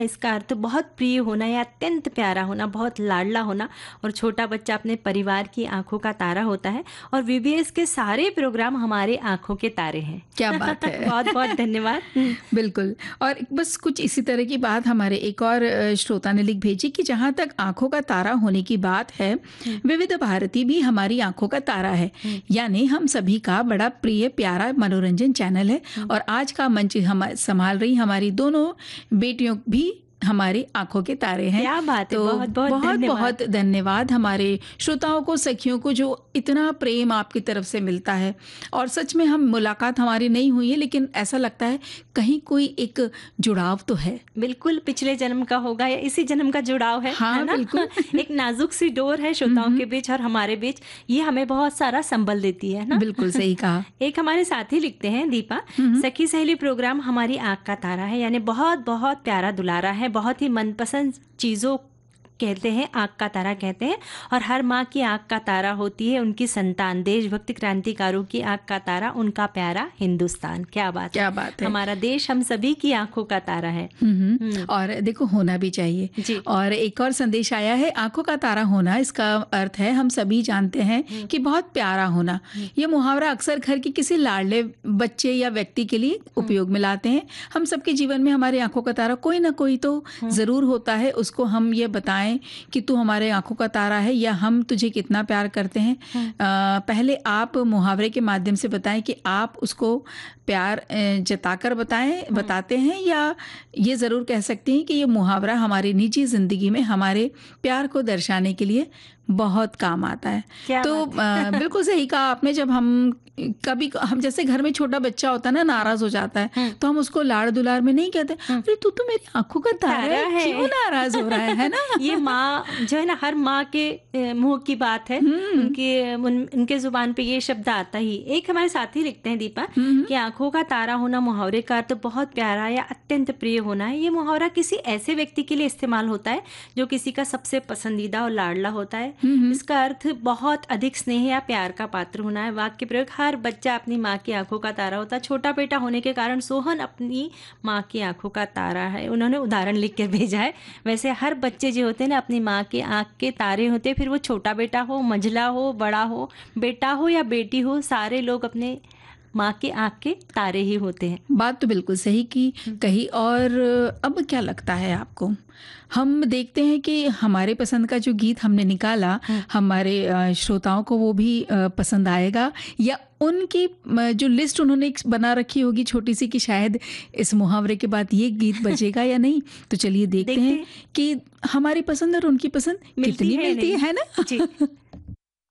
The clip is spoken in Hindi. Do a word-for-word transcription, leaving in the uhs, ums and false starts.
इसका अर्थ बहुत प्रिय होना या अत्यंत प्यारा होना, बहुत लाडला होना। और छोटा बच्चा अपने परिवार की आंखों का तारा होता है और वीबीएस के सारे प्रोग्राम हमारी आंखों के तारे हैं। क्या बात है। बहुत बहुत धन्यवाद। बिल्कुल। और बस कुछ इसी तरह की बात हमारे एक और अ, श्रोता ने लिख भेजी कि जहाँ तक आंखों का तारा होने की बात है, विविध भारती भी हमारी आंखों का तारा है, यानी हम सभी का बड़ा प्रिय प्यारा मनोरंजन चैनल है। और आज का मंच हम संभाल रही हमारी दोनों बेटियों भी हमारी आंखों के तारे हैं। क्या बात है, तो बहुत बहुत बहुत धन्यवाद। बहुत धन्यवाद हमारे श्रोताओं को, सखियों को, जो इतना प्रेम आपकी तरफ से मिलता है। और सच में हम मुलाकात हमारी नहीं हुई है, लेकिन ऐसा लगता है कहीं कोई एक जुड़ाव तो है। बिल्कुल पिछले जन्म का होगा या इसी जन्म का जुड़ाव है, हाँ, है ना? बिल्कुल। एक नाजुक सी डोर है श्रोताओं के बीच और हमारे बीच, ये हमें बहुत सारा संबल देती है ना। बिल्कुल सही कहा। एक हमारे साथी लिखते हैं, दीपा, सखी सहेली प्रोग्राम हमारी आंख का तारा है, यानी बहुत बहुत प्यारा दुलारा है, बहुत ही मनपसंद चीज़ों कहते हैं, आँख का तारा कहते हैं। और हर माँ की आँख का तारा होती है उनकी संतान, देशभक्ति क्रांतिकारों की आँख का तारा उनका प्यारा हिंदुस्तान। क्या बात क्या है, बात है। हमारा देश हम सभी की आंखों का तारा है। हम्म। और देखो, होना भी चाहिए जी। और एक और संदेश आया है, आंखों का तारा होना, इसका अर्थ है हम सभी जानते हैं कि बहुत प्यारा होना। ये मुहावरा अक्सर घर के किसी लाडले बच्चे या व्यक्ति के लिए उपयोग में लाते हैं। हम सबके जीवन में हमारे आंखों का तारा कोई ना कोई तो जरूर होता है, उसको हम ये बताएं कि तू हमारे आंखों का तारा है या हम तुझे कितना प्यार करते हैं। आ, पहले आप मुहावरे के माध्यम से बताएं कि आप उसको प्यार अ, जताकर बताएं बताते हैं, या ये ज़रूर कह सकती हैं कि ये मुहावरा हमारी निजी ज़िंदगी में हमारे प्यार को दर्शाने के लिए बहुत काम आता है। क्या तो बात अ, बिल्कुल सही कहा आपने। जब हम कभी हम जैसे घर में छोटा बच्चा होता है ना, नाराज हो जाता है, तो हम उसको लाड़ दुलार में नहीं कहते अरे तू तो मेरी आंखों का तारा तारा है, है। क्यों नाराज हो रहा है, है ना। ये माँ जो है ना, हर माँ के अ, मुंह की बात है, उनके उन, उनके जुबान पे ये शब्द आता ही। एक हमारे साथी लिखते हैं, दीपा, कि आंखों का तारा होना मुहावरे का अर्थ बहुत प्यारा या अत्यंत प्रिय होना है। ये मुहावरा किसी ऐसे व्यक्ति के लिए इस्तेमाल होता है जो किसी का सबसे पसंदीदा और लाडला होता है। इसका अर्थ बहुत अधिक स्नेह या प्यार का पात्र होना है। वाक्य प्रयोग, हर बच्चा अपनी माँ की आंखों का तारा होता है। छोटा बेटा होने के कारण सोहन अपनी माँ की आंखों का तारा है। उन्होंने उदाहरण लिख कर भेजा है। वैसे हर बच्चे जो होते हैं ना, अपनी माँ की आंख के तारे होते हैं, फिर वो छोटा बेटा हो, मंझला हो, बड़ा हो, बेटा हो या बेटी हो, सारे लोग अपने माँ के आंख के तारे ही होते हैं। बात तो बिल्कुल सही की कही। और अब क्या लगता है आपको, हम देखते हैं कि हमारे पसंद का जो गीत हमने निकाला, हमारे अ, श्रोताओं को वो भी अ, पसंद आएगा, या उनकी अ, जो लिस्ट उन्होंने एक बना रखी होगी छोटी सी कि शायद इस मुहावरे के बाद ये गीत बजेगा या नहीं। तो चलिए देखते, देखते हैं कि हमारी पसंद और उनकी पसंद मिलती कितनी है मिलती है, है ना। जी।